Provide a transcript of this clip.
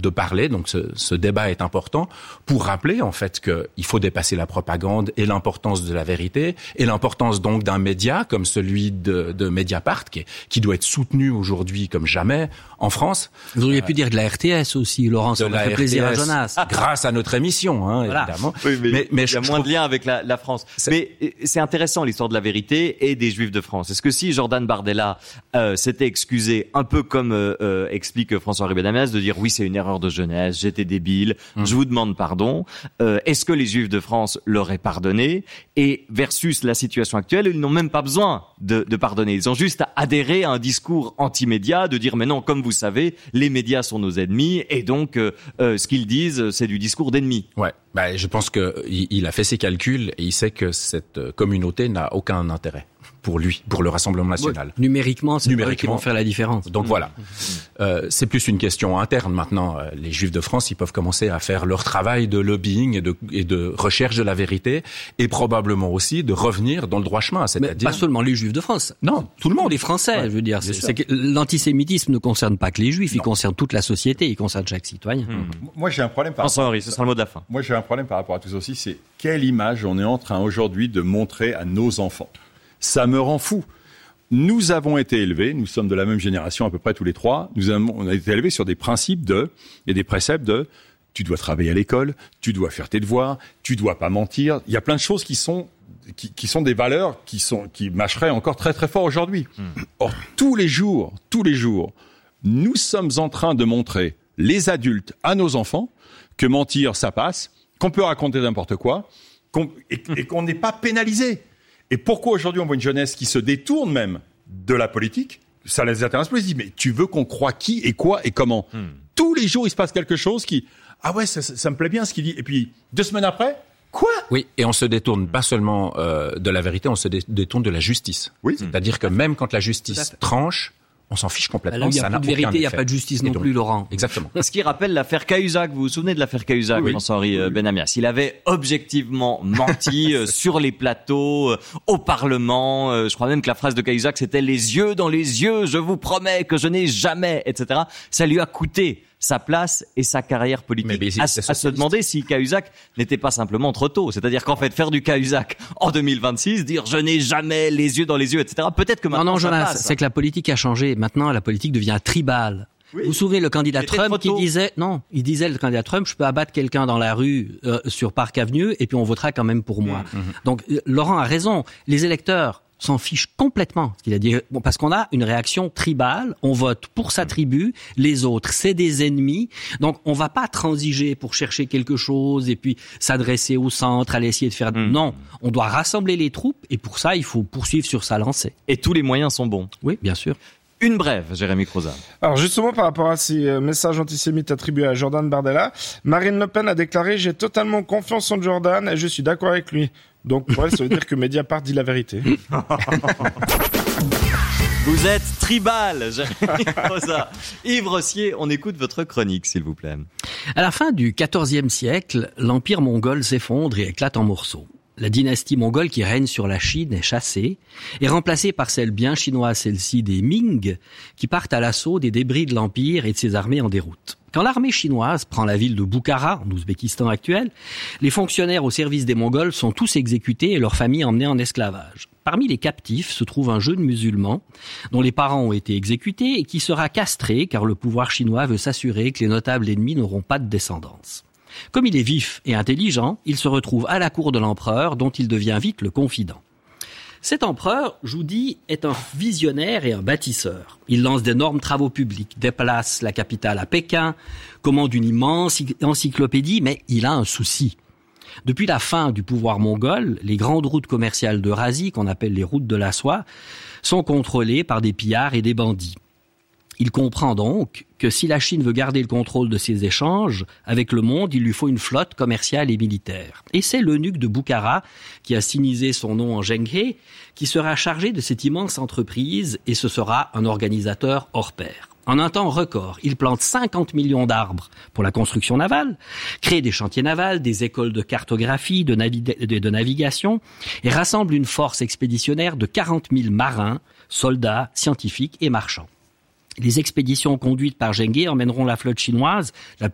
de parler. Donc ce débat est important pour rappeler en fait qu'il faut dépasser la propagande et l'importance de la vérité et l'importance donc d'un média comme celui de Mediapart qui doit être soutenu aujourd'hui comme jamais en France. Vous auriez pu dire de la RTS aussi, Laurent, ça aurait fait plaisir à Jonas. Grâce à notre émission, voilà. Évidemment. Oui, mais il y a moins de lien avec la France. Mais c'est intéressant l'histoire de la vérité et des Juifs de France. Est-ce que si Jordan Bardella s'était excusé, un peu comme explique François-Henri Benamias, de dire oui c'est une erreur de jeunesse, j'étais débile, je vous demande pardon, est-ce que les Juifs de France l'auraient pardonné? Et versus la situation actuelle, ils n'ont même pas besoin de pardonner. Ils ont juste à adhérer à un discours anti-média, de dire mais non, comme vous savez, les médias sont nos ennemis et donc ce qu'ils disent, c'est du discours d'ennemis. Ouais, je pense que il a fait ses calculs et il sait que cette communauté n'a aucun intérêt pour lui, pour le Rassemblement national. Ouais, numériquement, c'est vrai qu'ils vont faire la différence. Donc voilà, c'est plus une question interne maintenant. Les Juifs de France, ils peuvent commencer à faire leur travail de lobbying et de recherche de la vérité et probablement aussi de revenir dans le droit chemin. Mais pas seulement les Juifs de France. Non, tout le monde. Les Français, je veux dire. C'est que l'antisémitisme ne concerne pas que les Juifs, il concerne toute la société, il concerne chaque citoyen. Moi, j'ai un problème François-Henri, ce sera le mot de la fin. Moi, j'ai un problème par rapport à tout ça aussi, c'est quelle image on est en train aujourd'hui de montrer à nos enfants. Ça me rend fou. Nous avons été élevés, nous sommes de la même génération à peu près tous les trois, on a été élevés sur des principes et des préceptes de tu dois travailler à l'école, tu dois faire tes devoirs, tu dois pas mentir. Il y a plein de choses qui sont des valeurs qui marcheraient encore très très fort aujourd'hui. Or, tous les jours, nous sommes en train de montrer, les adultes, à nos enfants, que mentir, ça passe, qu'on peut raconter n'importe quoi, et qu'on n'est pas pénalisé. Et pourquoi aujourd'hui on voit une jeunesse qui se détourne même de la politique? Ça les intéresse plus. Ils disent mais tu veux qu'on croie qui et quoi et comment? Tous les jours il se passe quelque chose qui ça me plaît bien ce qu'il dit. Et puis 2 semaines après, quoi? Oui, et on se détourne pas seulement de la vérité, on se détourne de la justice. Oui. C'est-à-dire que même quand la justice tranche, on s'en fiche complètement. Là où il n'y a pas de vérité, il n'y a pas de justice non plus, Laurent. Exactement. Ce qui rappelle l'affaire Cahuzac. Vous vous souvenez de l'affaire Cahuzac, François-Henri Benamias? Il avait objectivement menti sur les plateaux, au Parlement. Je crois même que la phrase de Cahuzac, c'était « les yeux dans les yeux, je vous promets que je n'ai jamais », etc. Ça lui a coûté sa place et sa carrière politique. À se demander si Cahuzac n'était pas simplement trop tôt. C'est-à-dire qu'en fait, faire du Cahuzac en 2026, dire « je n'ai jamais les yeux dans les yeux », etc. Peut-être que maintenant Non, Jonas, c'est que la politique a changé. Maintenant, la politique devient tribale. Oui. Vous vous souvenez le candidat Trump qui disait le candidat Trump, je peux abattre quelqu'un dans la rue sur Park Avenue et puis on votera quand même pour moi. Donc Laurent a raison. Les électeurs s'en fiche complètement ce qu'il a dit. Bon, parce qu'on a une réaction tribale, on vote pour sa tribu, les autres, c'est des ennemis. Donc, on va pas transiger pour chercher quelque chose et puis s'adresser au centre, aller essayer de faire... Non, on doit rassembler les troupes et pour ça, il faut poursuivre sur sa lancée. Et tous les moyens sont bons. Oui, bien sûr. Une brève, Jérémy Crozat. Alors justement, par rapport à ces messages antisémites attribués à Jordan Bardella, Marine Le Pen a déclaré « J'ai totalement confiance en Jordan et je suis d'accord avec lui ». Donc pour elle, ça veut dire que Mediapart dit la vérité. Vous êtes tribal, Jérémy Crozat. Yves Rossier, on écoute votre chronique, s'il vous plaît. À la fin du XIVe siècle, l'empire mongol s'effondre et éclate en morceaux. La dynastie mongole qui règne sur la Chine est chassée et remplacée par celle bien chinoise, celle-ci des Ming, qui partent à l'assaut des débris de l'empire et de ses armées en déroute. Quand l'armée chinoise prend la ville de Boukhara, en Ouzbékistan actuel, les fonctionnaires au service des Mongols sont tous exécutés et leurs familles emmenées en esclavage. Parmi les captifs se trouve un jeune musulman dont les parents ont été exécutés et qui sera castré car le pouvoir chinois veut s'assurer que les notables ennemis n'auront pas de descendance. Comme il est vif et intelligent, il se retrouve à la cour de l'empereur dont il devient vite le confident. Cet empereur, je vous dis, est un visionnaire et un bâtisseur. Il lance d'énormes travaux publics, déplace la capitale à Pékin, commande une immense encyclopédie, mais il a un souci. Depuis la fin du pouvoir mongol, les grandes routes commerciales d'Eurasie, qu'on appelle les routes de la soie, sont contrôlées par des pillards et des bandits. Il comprend donc que si la Chine veut garder le contrôle de ses échanges avec le monde, il lui faut une flotte commerciale et militaire. Et c'est l'eunuque de Boukhara, qui a sinisé son nom en Zhenghe, qui sera chargé de cette immense entreprise et ce sera un organisateur hors pair. En un temps record, il plante 50 millions d'arbres pour la construction navale, crée des chantiers navals, des écoles de cartographie, de navigation et rassemble une force expéditionnaire de 40 000 marins, soldats, scientifiques et marchands. Les expéditions conduites par Zhenghe emmèneront la flotte chinoise, la